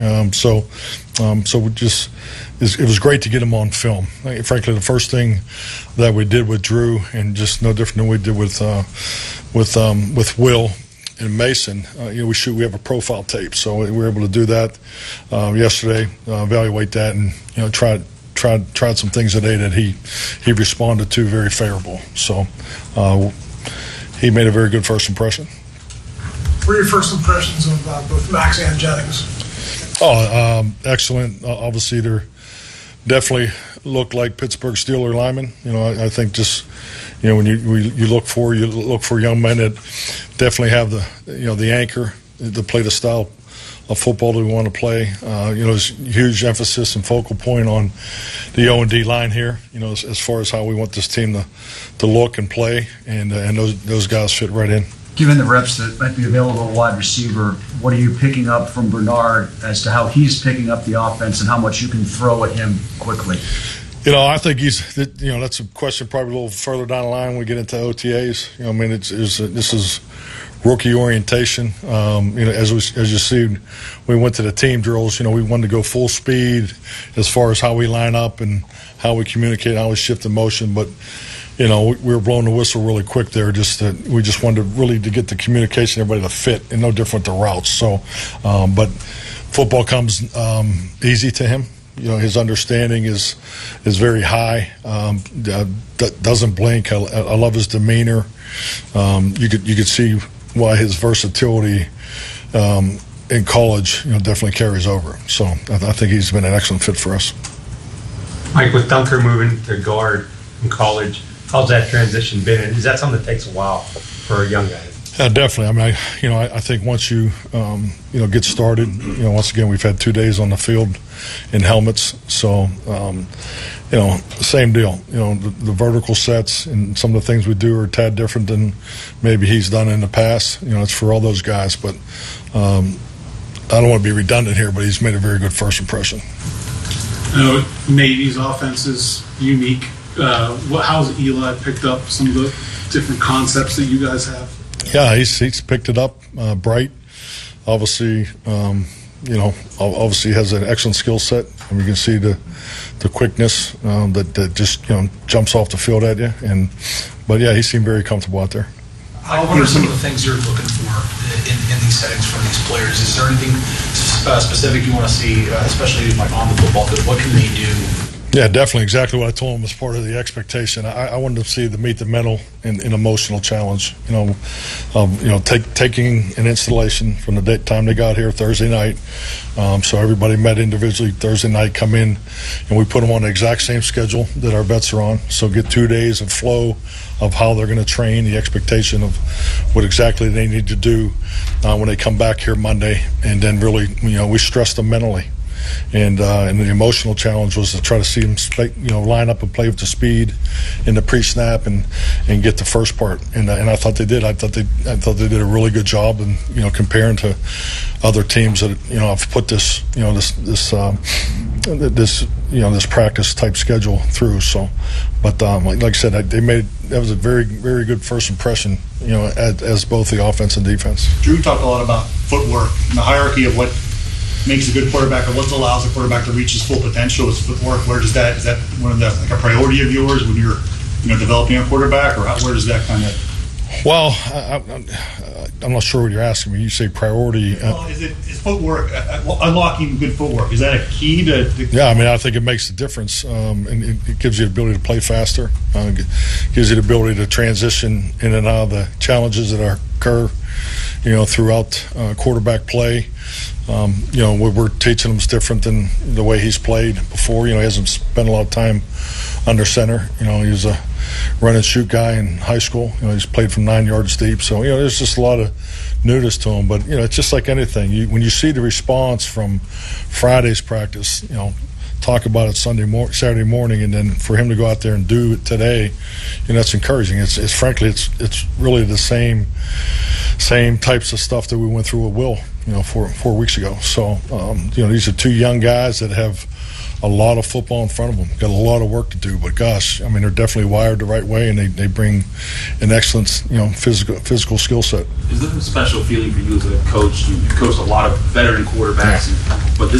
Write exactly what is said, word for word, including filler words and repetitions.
Um, so, um, so we just it was great to get him on film. Like, frankly, the first thing that we did with Drew, and just no different than we did with uh, with um, with Will and Mason, uh, you know, we shoot we have a profile tape, so we were able to do that uh, yesterday, uh, evaluate that, and you know try. Tried tried some things today that he he responded to very favorable. So uh, he made a very good first impression. What were your first impressions of uh, both Max and Jennings? Oh, um, excellent. Uh, obviously, they're definitely look like Pittsburgh Steelers linemen. You know, I, I think just you know when you we, you look for you look for young men that definitely have the you know the anchor to play the style of football that we want to play. Uh, you know, there's huge emphasis and focal point on the O and D line here, you know, as, as far as how we want this team to, to look and play, and uh, and those those guys fit right in. Given the reps that might be available at wide receiver, what are you picking up from Bernard as to how he's picking up the offense and how much you can throw at him quickly? You know, I think he's, you know, that's a question probably a little further down the line when we get into O T As. You know, I mean, it's, it's this is rookie orientation. Um, you know, as we, as you see, we went to the team drills. You know, we wanted to go full speed as far as how we line up and how we communicate, how we shift in motion. But you know, we, we were blowing the whistle really quick there. Just to, we just wanted to really to get the communication, everybody to fit, and no different the routes. So, um, but football comes um, easy to him. You know, his understanding is is very high. Um, uh, doesn't blink. I, I love his demeanor. Um, you could you could see why his versatility um, in college, you know, definitely carries over. So I, I think he's been an excellent fit for us. Mike, with Dunker moving to guard in college, how's that transition been? Is that something that takes a while for a young guy? Yeah, definitely. I mean, I, you know, I, I think once you, um, you know, get started, you know, once again, we've had two days on the field in helmets. So, um, you know, same deal. You know, the, the vertical sets and some of the things we do are a tad different than maybe he's done in the past. You know, it's for all those guys. But um, I don't want to be redundant here, but he's made a very good first impression. I know Navy's offense is unique. Uh, what, how's Eli picked up some of the different concepts that you guys have? Yeah, he's he's picked it up. Uh, bright, obviously, um, you know, obviously has an excellent skill set, and you can see the the quickness um, that that just you know jumps off the field at you. And but yeah, he seemed very comfortable out there. Uh, what are some of the things you're looking for in, in these settings from these players? Is there anything uh, specific you want to see, uh, especially like on the football field? What can they do? Yeah, definitely. Exactly what I told him as part of the expectation. I, I wanted to see the meet the mental and, and emotional challenge. You know, um, you know, take, taking an installation from the day, time they got here Thursday night. Um, so everybody met individually Thursday night, come in, and we put them on the exact same schedule that our vets are on. So get two days of flow of how they're going to train, the expectation of what exactly they need to do uh, when they come back here Monday, and then really, you know, we stress them mentally. And uh, and the emotional challenge was to try to see them, you know, line up and play with the speed in the pre-snap and, and get the first part. And uh, and I thought they did. I thought they I thought they did a really good job. And you know, comparing to other teams that you know have put this you know this this um, this you know this practice type schedule through. So, but um, like, like I said, I, they made that was a very very good first impression. You know, as, as both the offense and defense. Drew talked a lot about footwork and the hierarchy of what makes a good quarterback, or what allows a quarterback to reach his full potential is footwork. Where does that, is that one of the, like a priority of yours when you're, you know, developing a quarterback, or how, where does that kind of? Well, I, I, I'm not sure what you're asking me. You say priority. Well, is it is footwork, uh, unlocking good footwork, is that a key to? to yeah, I mean, I think it makes a difference, um, and it, it gives you the ability to play faster. Uh, gives you the ability to transition in and out of the challenges that occur, you know, throughout uh, quarterback play. Um, you know, what we're teaching him is different than the way he's played before. You know, he hasn't spent a lot of time under center. You know, he was a run and shoot guy in high school. You know, he's played from nine yards deep. So, you know, there's just a lot of newness to him. But, you know, it's just like anything. You, when you see the response from Friday's practice, you know, talk about it Sunday mor- Saturday morning, and then for him to go out there and do it today, you know, that's encouraging. It's, it's frankly, it's it's really the same same types of stuff that we went through with Will, you know, four four weeks ago. So, um, you know, these are two young guys that have a lot of football in front of them. Got a lot of work to do, but gosh, I mean, they're definitely wired the right way, and they, they bring an excellent, you know, physical physical skill set. Is there a special feeling for you as a coach? You coached a lot of veteran quarterbacks, Yeah. and, but this